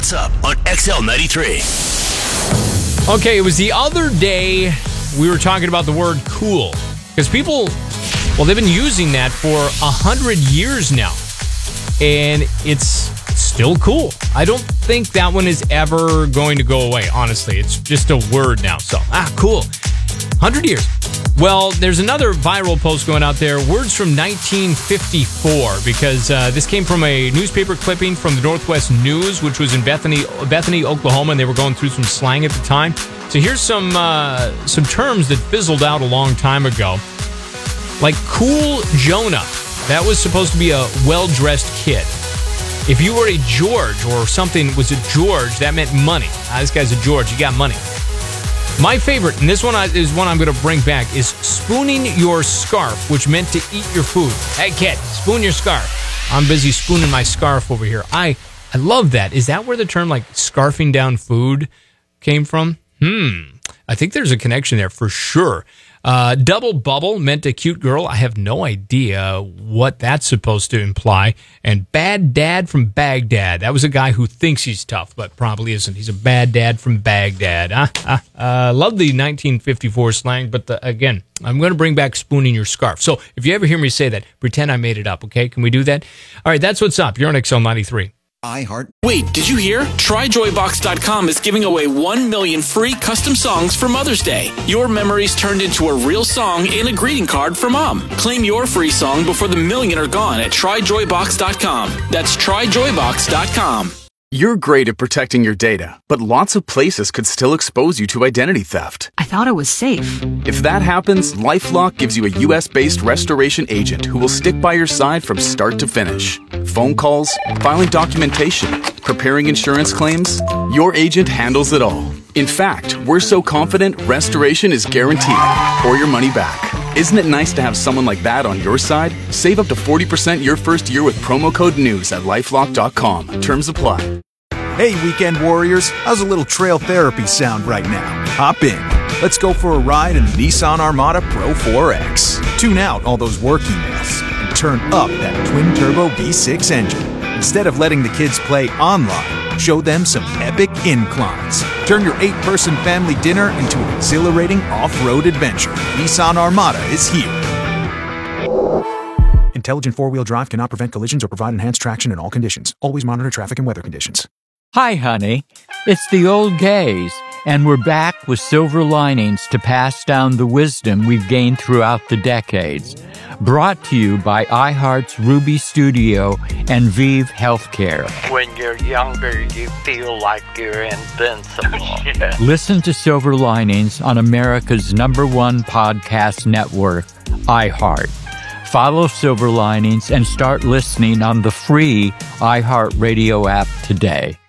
What's Up on XL93. Okay, it was the other day we were talking about the word cool. Because people, well, they've been using that for 100 years now. And it's still cool. I don't think that one is ever going to go away, honestly. It's just a word now. So, cool. 100 years. Well, there's another viral post going out there, words from 1954, because this came from a newspaper clipping from the Northwest News, which was in Bethany, Oklahoma, and they were going through some slang at the time. So here's some terms that fizzled out a long time ago, like Cool Jonah. That was supposed to be a well-dressed kid. If you were a George or something was a George, that meant money. This guy's a George, you got money. My favorite, and this one is one I'm going to bring back, is spooning your scarf, which meant to eat your food. Hey, kid, spoon your scarf. I'm busy spooning my scarf over here. I love that. Is that where the term, like, scarfing down food came from? I think there's a connection there for sure. Double bubble meant a cute girl. I have no idea what that's supposed to imply. And bad dad from Baghdad. That was a guy who thinks he's tough, but probably isn't. He's a bad dad from Baghdad. Love the 1954 slang, but again, I'm going to bring back spooning your scarf. So if you ever hear me say that, pretend I made it up, okay? Can we do that? All right, that's what's up. You're on XL93. Wait, did you hear? TryJoyBox.com is giving away 1 million free custom songs for Mother's Day. Your memories turned into a real song and a greeting card for Mom. Claim your free song before the million are gone at TryJoyBox.com. That's TryJoyBox.com. You're great at protecting your data, but lots of places could still expose you to identity theft. I thought it was safe. If that happens, LifeLock gives you a U.S.-based restoration agent who will stick by your side from start to finish. Phone calls, filing documentation, preparing insurance claims, your agent handles it all. In fact, we're so confident restoration is guaranteed or your money back. Isn't it nice to have someone like that on your side? Save up to 40% your first year with promo code NEWS at LifeLock.com. Terms apply. Hey, weekend warriors, how's a little trail therapy sound right now? Hop in. Let's go for a ride in the Nissan Armada Pro 4X. Tune out all those work emails and turn up that twin-turbo V6 engine. Instead of letting the kids play online, show them some epic inclines. Turn your 8-person family dinner into an exhilarating off-road adventure. Nissan Armada is here. Intelligent four-wheel drive cannot prevent collisions or provide enhanced traction in all conditions. Always monitor traffic and weather conditions. Hi, honey. It's the old gays, and we're back with silver linings to pass down the wisdom we've gained throughout the decades. Brought to you by iHeart's Ruby Studio and Vive Healthcare. When you're younger, you feel like you're invincible. Yeah. Listen to Silver Linings on America's #1 podcast network, iHeart. Follow Silver Linings and start listening on the free iHeartRadio app today.